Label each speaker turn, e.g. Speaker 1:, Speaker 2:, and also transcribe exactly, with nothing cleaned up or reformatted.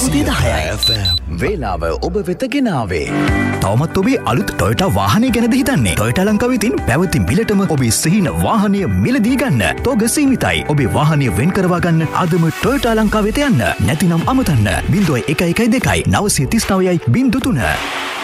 Speaker 1: සියදහයයි වේලාව ඔබ වෙත ගෙනාවේ.
Speaker 2: තවමත් ඔබේ අලුත් ටොයෝටා වාහනය ගැනද හිතන්නේ? ටොයෝටා ලංකාව විසින් පැවති මිලටම ඔබේ සිහින වාහනය මිලදී ගන්න. තෝග සීමිතයි. ඔබේ වාහනය වෙන් කරවා ගන්න අදම ටොයෝටා ලංකාව වෙත යන්න. නැතිනම් අමතන්න. බිංදුව එක එකයි දෙකයි නවසිය තිස් නවයයි බිංදු තුන.